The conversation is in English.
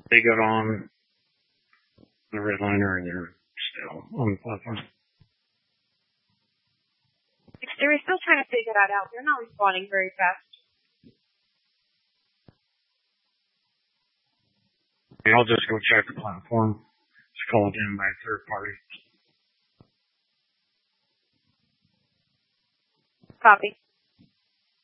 They got on the redliner and they're still on the platform. They're still trying to figure that out. They're not responding very fast. I'll just go check the platform. It's called in by a third party. Copy.